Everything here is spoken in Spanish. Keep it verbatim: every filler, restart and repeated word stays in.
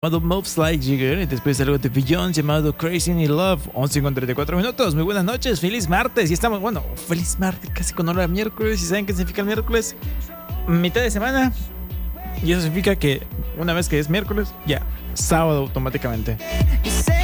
llamado Moves Like Jigger y después algo de Beyond llamado Crazy in Love. once con treinta y cuatro minutos. Muy buenas noches, feliz martes. Y estamos, bueno, feliz martes, casi con hora de miércoles. ¿Y saben qué significa el miércoles? Mitad de semana. Y eso significa que una vez que es miércoles, ya, sábado automáticamente.